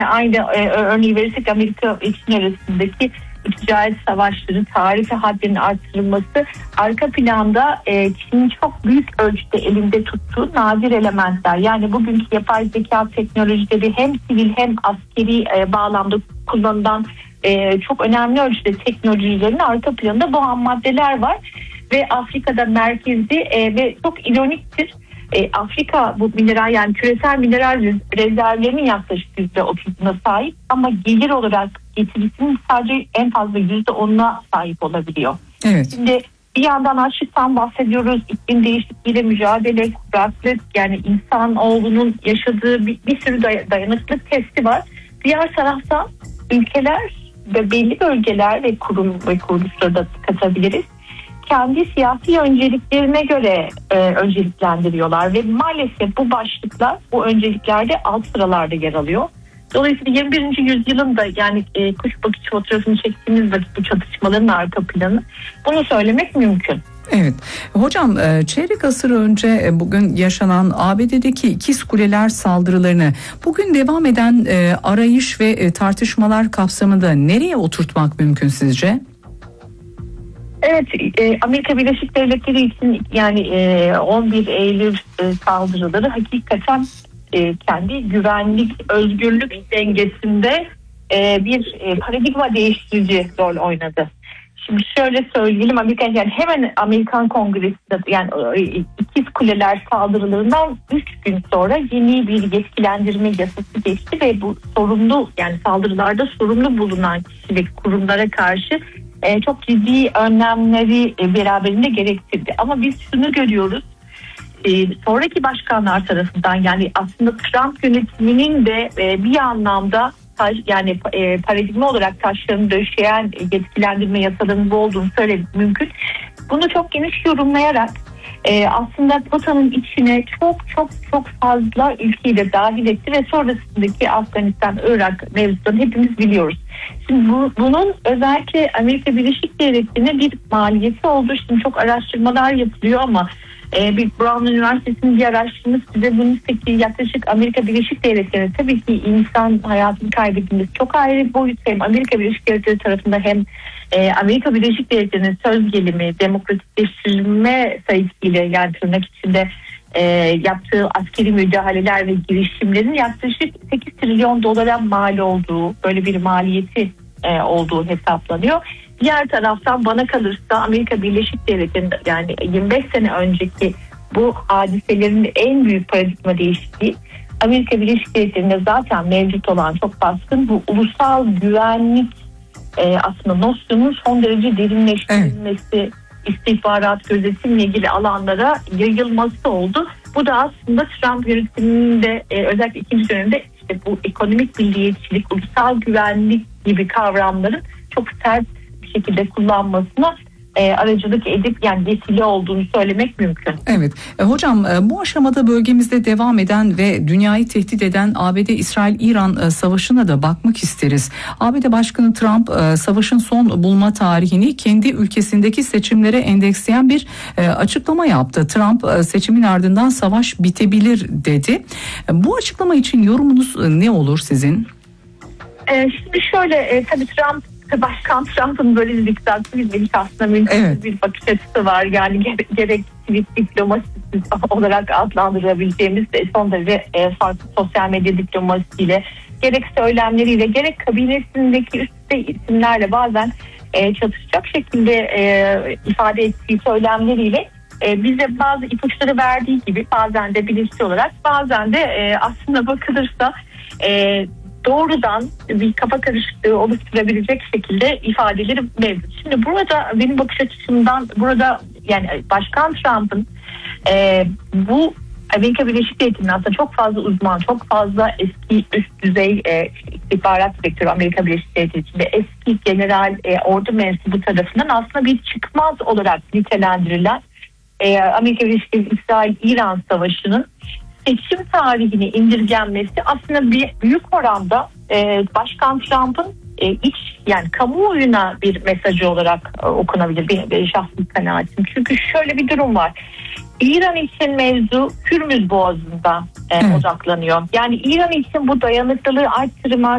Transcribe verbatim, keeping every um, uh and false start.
aynı e, örneği verirsek Amerika ve Çin arasındaki ticaret savaşları, tarife haddinin artırılması, arka planda e, Çin'in çok büyük ölçüde elinde tuttuğu nadir elementler. Yani bugünkü yapay zeka teknolojileri hem sivil hem askeri e, bağlamda kullanılan e, çok önemli ölçüde teknolojilerin arka planında bu ham maddeler var. Ve Afrika'da merkezi e, ve çok ironiktir. E, Afrika bu mineral, yani küresel mineral rezervlerinin yaklaşık yüzde otuzuna sahip ama gelir olarak getirisinin sadece en fazla yüzde onuna sahip olabiliyor. Evet. Şimdi bir yandan açlıktan bahsediyoruz, iklim değişikliğiyle mücadele, kuraklık, yani insanoğlunun yaşadığı bir, bir sürü day- dayanıklılık testi var. Diğer taraftan ülkeler ve belli bölgeler ve kurum ve kuruluşları da katabiliriz, kendi siyasi önceliklerine göre e, önceliklendiriyorlar ve maalesef bu başlıklar bu önceliklerde alt sıralarda yer alıyor. Dolayısıyla yirmi birinci yüzyılın da yani e, kuş bakışı fotoğrafını çektiğimiz vakit bu çatışmaların arka planı, bunu söylemek mümkün. Evet. Hocam çeyrek asır önce bugün yaşanan A B D'deki ikiz kuleler saldırılarını bugün devam eden arayış ve tartışmalar kapsamında nereye oturtmak mümkün sizce? Evet, Amerika Birleşik Devletleri için yani on bir Eylül saldırıları hakikaten kendi güvenlik, özgürlük dengesinde bir paradigma değiştirici rol oynadı. Şimdi şöyle söyleyelim, Amerika yani hemen Amerikan Kongresi'nde yani ikiz kuleler saldırılarından üç gün sonra yeni bir yetkilendirme yasası geçti ve bu sorumlu, yani saldırılarda sorumlu bulunan kişi ve kurumlara karşı e, çok ciddi önlemleri e, beraberinde gerektirdi. Ama biz şunu görüyoruz, e, sonraki başkanlar tarafından, yani aslında Trump yönetiminin de e, bir anlamda yani e, paradigma olarak taşlarını döşeyen yetkilendirme yasalarının bu olduğunu söylemek mümkün. Bunu çok geniş yorumlayarak e, aslında potanın içine çok çok çok fazla ülkeyi de dahil etti ve sonrasındaki Afganistan, Irak mevzularını hepimiz biliyoruz. Şimdi bu, bunun özellikle Amerika Birleşik Devletleri'ne bir maliyeti olduğu, şimdi çok araştırmalar yapılıyor ama e, bir Brown Üniversitesi'nin bir araştırması size bunun peki yaklaşık Amerika Birleşik Devletleri'ne tabii ki insan hayatını kaybedilmesi çok ayrı bir boyut, hem Amerika Birleşik Devletleri tarafında hem e, Amerika Birleşik Devletleri'nin söz gelimi demokratikleştirilme sayısıyla, yani tırnak içinde e, yaptığı askeri müdahaleler ve girişimlerin yaklaşık sekiz trilyon dolara mal olduğu, böyle bir maliyeti e, olduğu hesaplanıyor. Diğer taraftan bana kalırsa Amerika Birleşik Devletleri'nde yani yirmi beş sene önceki bu hadiselerin en büyük paradigma değişikliği, Amerika Birleşik Devletleri'nde zaten mevcut olan çok baskın bu ulusal güvenlik e, aslında nosyonun son derece derinleştirilmesi, evet, istihbarat, gözetimle ilgili alanlara yayılması oldu. Bu da aslında Trump yönetiminin de e, özellikle ikinci dönemde işte bu ekonomik milliyetçilik, ulusal güvenlik gibi kavramların çok sert bir şekilde kullanmasına e, aracılık edip yani vesile olduğunu söylemek mümkün. Evet. E, hocam e, bu aşamada bölgemizde devam eden ve dünyayı tehdit eden A B D-İsrail-İran e, savaşına da bakmak isteriz. A B D Başkanı Trump e, savaşın son bulma tarihini kendi ülkesindeki seçimlere endeksleyen bir e, açıklama yaptı. Trump e, seçimin ardından savaş bitebilir dedi. E, bu açıklama için yorumunuz e, ne olur sizin? E, şimdi şöyle e, tabii Trump Başkan Trump'ın böyle bir diktatör bir aslında mümkün evet. bir bakış açısı var. Yani gerek, gerek tweet diplomasisi olarak adlandırabileceğimiz de son derece e, farklı sosyal medya diplomasisiyle, gerek söylemleriyle, gerek kabinesindeki üstte isimlerle bazen e, çatışacak şekilde e, ifade ettiği söylemleriyle e, bize bazı ipuçları verdiği gibi, bazen de bilinçli olarak, bazen de e, aslında bakılırsa e, doğrudan bir kafa karışıklığı oluşturabilecek şekilde ifadeleri mevcut. Şimdi burada benim bakış açımdan, burada yani Başkan Trump'ın e, bu Amerika Birleşik Devletleri'nin aslında çok fazla uzman, çok fazla eski üst düzey e, istihbarat direktörü Amerika Birleşik Devletleri içinde eski general e, ordu mensubu tarafından aslında bir çıkmaz olarak nitelendirilen e, Amerika Birleşik Devletleri İsrail-İran savaşının seçim tarihini indirgenmesi aslında bir büyük oranda e, Başkan Trump'ın e, iç yani kamuoyuna bir mesajı olarak e, okunabilir. Benim, benim şahsi kanaatim. Çünkü şöyle bir durum var. İran için mevzu Hürmüz Boğazı'nda e, Evet. odaklanıyor. Yani İran için bu dayanıklılığı arttırma,